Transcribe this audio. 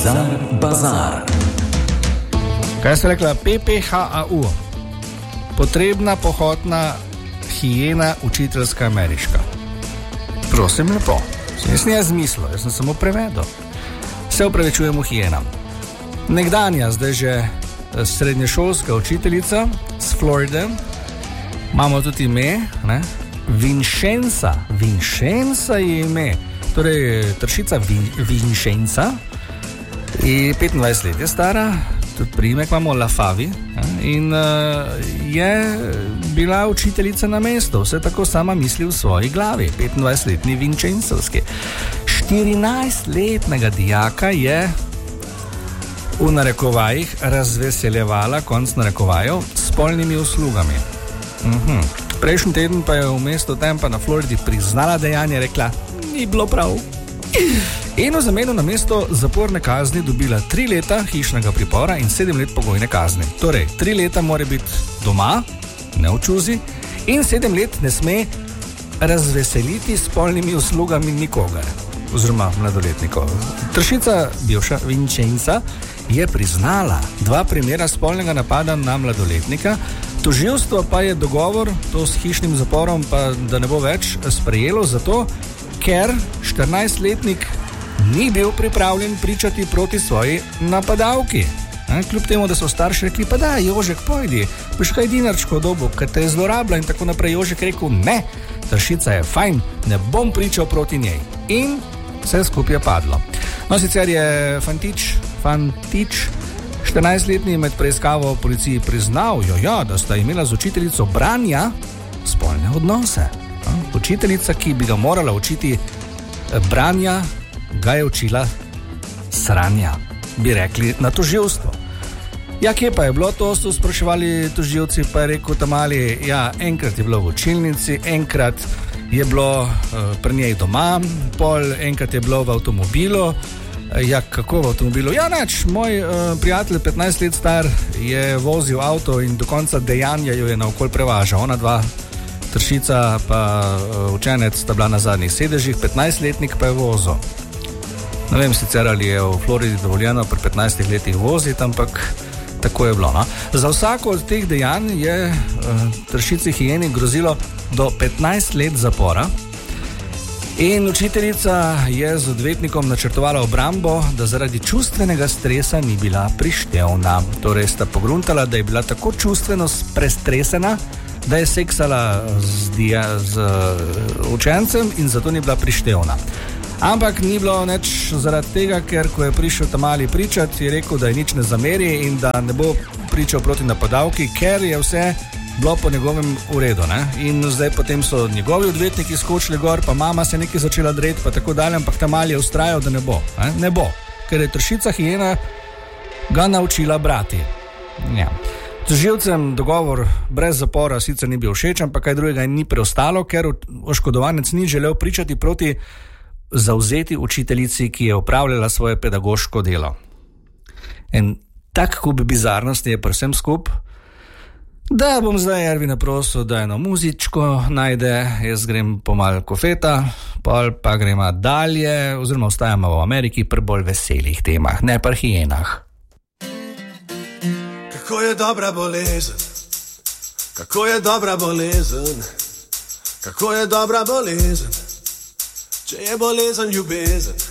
Bazar. Kaj ste rekla? PPHAU. Potrebna pohotna hijena učiteljska ameriška. Prosim lepo. Jaz nisem zmislil, jaz sem samo prevedel. Se upravičujemo hijenam. Nekdanja, zdaj že srednješolska učiteljica z Floride, imamo tudi ime, ne? Vincenza je ime, torej tršica Vincenza, in 25 let je stara, tudi priimek imamo Lafavi, in je bila učiteljica na mestu, vse tako sama misli v svoji glavi, 25-letni Vincenzovski. 14-letnega dijaka je v narekovajih razveseljevala, konc narekovajev, s spolnimi uslugami. Prejšnji teden pa je v mestu Tampa na Floridi priznala dejanje, rekla, ni bilo prav. In v zameno na mesto zaporne kazni dobila 3 leta hišnega pripora in 7 let pogojne kazni. Torej, 3 leta mora biti doma, ne v čuzi, in 7 let ne sme razveseliti s spolnimi uslugami nikogar, oziroma mladoletnikov. Tršica bivša Vincenza je priznala 2 primera spolnega napada na mladoletnika, tožilstvo pa je dogovor, to s hišnim zaporom pa da ne bo več, sprejelo zato, ker 14-letnik ni bil pripravljen pričati proti svoji napadalki. Kljub temu, da so starši rekli, pa da, Jožek, pojdi, boš kaj dinarčko dobil, ker te je zlorabila in tako naprej. Jožek rekel, ne, Tršica je fajn, ne bom pričal proti njej. In vse skupaj je padlo. No, sicer je fantič, 14-letni med preiskavo policiji priznal, da sta imela z učiteljico branja spolne odnose. Učiteljica, ki bi ga morala učiti branja, ga je učila sranja, bi rekli na tožilstvo. Ja, kje pa je bilo to, so spraševali tožilci, pa je rekel tamali, ja, enkrat je bilo v učilnici, enkrat je bilo pri njej doma, enkrat je bilo v avtomobilu. Ja, kako v avtomobilu? Ja, nač, moj prijatelj, 15 let star, je vozil avto in do konca dejanja jo je naokoli prevažal. Ona dva, Tršica pa učenec, sta bila na zadnjih sedežih, 15-letnik pa je vozil. Ne vem sicer, ali je v Floridi dovoljeno pri 15 letih voziti, ampak tako je bilo. No? Za vsako od teh dejanj je Tršici hijeni grozilo do 15 let zapora. In učiteljica je z odvetnikom načrtovala obrambo, da zaradi čustvenega stresa ni bila prištevna. Torej sta pogruntala, da je bila tako čustveno prestresena, da je seksala z učencem in zato ni bila prištevna. Ampak ni bilo nič zaradi tega, ker ko je prišel tam mali pričati, je rekel, da je nič ne zameri in da ne bo pričal proti napadalki, ker je vse bilo po njegovem uredu. Ne? In zdaj potem so njegovi odvetniki skočili gor, pa mama se nekaj začela dreti, pa tako dalje, ampak tam mali je ustrajal, da ne bo. Ne bo, ker je Tršica hijena ga naučila brati. Ja. Tožilcem dogovor brez zapora sicer ni bil všeč, ampak kaj drugega ni preostalo, ker oškodovanec ni želel pričati proti zavzeti učiteljici, ki je opravljala svoje pedagoško delo. En tak kup bizarnosti je pri vsem skup, da bom zdaj Ervina prosil, da eno muzičko najde, jaz grem pomal kofeta, pol pa gremo dalje, oziroma ostajamo v Ameriki pri bolj veselih temah, ne pri hijenah. Kako je dobra bolezen, kako je dobra bolezen, kako je dobra bolezen, če je bolezen ljubezen,